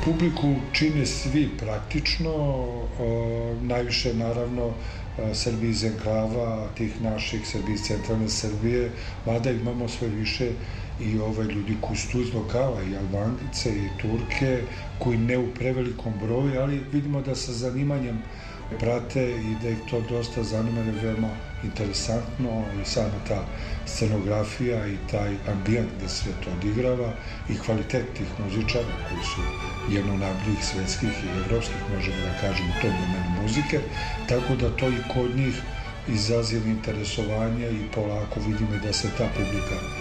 Publiku čine svi praktično, najviše naravno Srbi iz enklava, tih naših Srbi iz centralne Srbije, mada imamo sve više i ljudi koji su tu iz lokala, i Albance, i Turke, koji ne u prevelikom broju, ali vidimo da sa zanimanjem prate i da ih to dosta zanima, je veoma interesantno i sama ta scenografija i taj ambijent gde se to odigrava i kvalitet tih muzičara koji su jedno od najboljih svetskih i evropskih, možemo da kažemo, u tom domenu muzike, tako da to i kod njih izaziva interesovanje i polako vidimo da se ta publika